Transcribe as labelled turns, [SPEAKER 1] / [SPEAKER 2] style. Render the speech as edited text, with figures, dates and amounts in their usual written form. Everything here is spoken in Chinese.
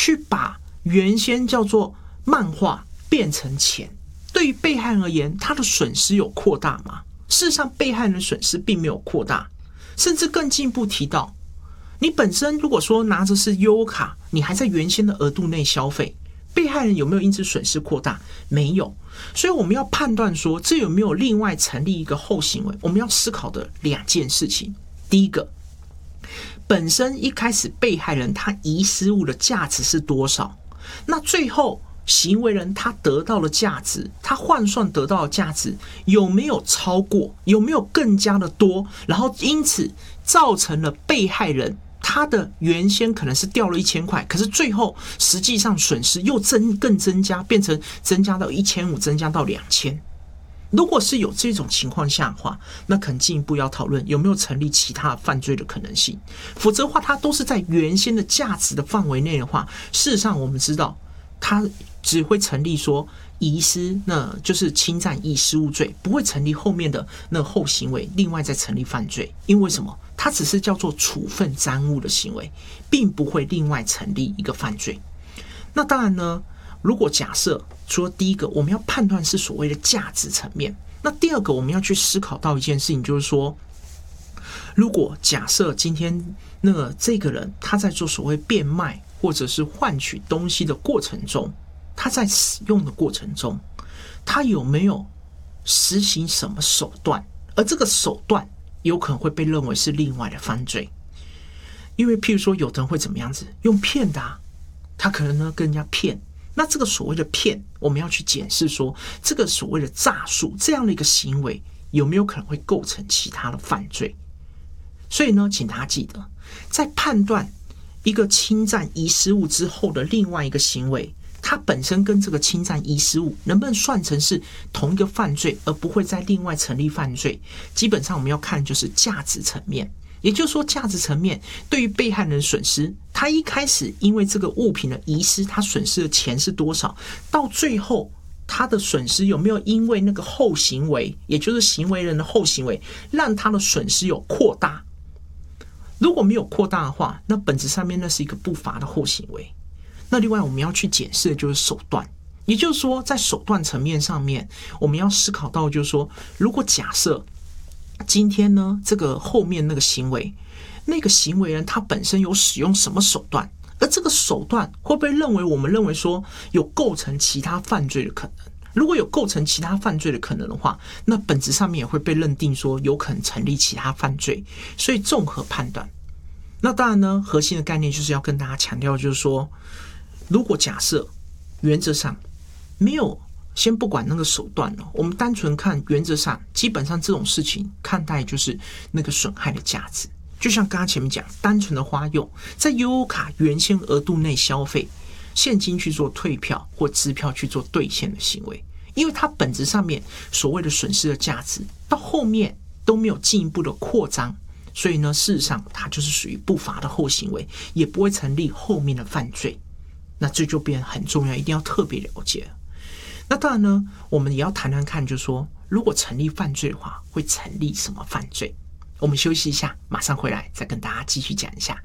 [SPEAKER 1] 去把原先叫做漫画变成钱，对于被害人而言，他的损失有扩大吗？事实上，被害人的损失并没有扩大，甚至更进一步提到，你本身如果说拿着是悠游卡，你还在原先的额度内消费，被害人有没有因此损失扩大？没有。所以我们要判断说，这有没有另外成立一个后行为，我们要思考的两件事情。第一个，本身一开始被害人他遗失物的价值是多少？那最后行为人他得到的价值，他换算得到的价值有没有超过，有没有更加的多，然后因此造成了被害人他的原先可能是掉了1000块，可是最后实际上损失又更增加，变成增加到1500，增加到2000。如果是有这种情况下的话，那可能进一步要讨论有没有成立其他犯罪的可能性。否则的话，它都是在原先的价值的范围内的话，事实上我们知道它只会成立说遗失，那就是侵占遗失物罪，不会成立后面的那后行为另外再成立犯罪。因为什么？它只是叫做处分赃物的行为，并不会另外成立一个犯罪。那当然呢，如果假设说第一个我们要判断是所谓的价值层面，那第二个我们要去思考到一件事情，就是说，如果假设今天这个人他在做所谓变卖或者是换取东西的过程中，他在使用的过程中，他有没有实行什么手段，而这个手段有可能会被认为是另外的犯罪。因为譬如说有的人会怎么样子用骗的他可能跟人家骗，那这个所谓的骗，我们要去检视说这个所谓的诈术这样的一个行为有没有可能会构成其他的犯罪。所以呢，请大家记得，在判断一个侵占遗失物之后的另外一个行为，它本身跟这个侵占遗失物能不能算成是同一个犯罪，而不会再另外成立犯罪，基本上我们要看就是价值层面。也就是说，价值层面对于被害人的损失，他一开始因为这个物品的遗失，他损失的钱是多少，到最后他的损失有没有因为那个后行为，也就是行为人的后行为，让他的损失有扩大。如果没有扩大的话，那本质上面那是一个不法的后行为。那另外我们要去检视的就是手段，也就是说在手段层面上面，我们要思考到就是说，如果假设今天呢这个后面那个行为，那个行为人他本身有使用什么手段，而这个手段会不会我们认为说有构成其他犯罪的可能？如果有构成其他犯罪的可能的话，那本质上面也会被认定说有可能成立其他犯罪。所以综合判断，那当然呢，核心的概念就是要跟大家强调，就是说，如果假设原则上没有，先不管那个手段了，我们单纯看原则上，基本上这种事情看待就是那个损害的价值。就像刚刚前面讲，单纯的花用，在悠游卡原先额度内消费，现金去做退票或支票去做兑现的行为，因为它本质上面所谓的损失的价值到后面都没有进一步的扩张，所以呢，事实上它就是属于不法的后行为，也不会成立后面的犯罪。那这就变得很重要，一定要特别了解。那当然呢，我们也要谈谈看，就是说，如果成立犯罪的话，会成立什么犯罪？我们休息一下，马上回来再跟大家继续讲一下。